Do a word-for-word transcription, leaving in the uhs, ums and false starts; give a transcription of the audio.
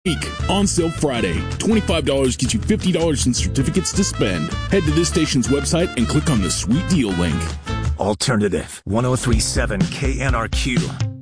week. On sale Friday. twenty-five dollars gets you fifty dollars in certificates to spend. Head to this station's website and click on the sweet deal link. Alternative one oh three point seven K N R Q.